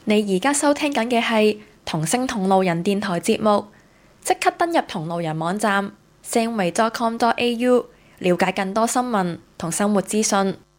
你而家收聽緊嘅係同聲同路人電台節目，即刻登入同路人網站 samway.com.au 了解更多新聞同生活資訊。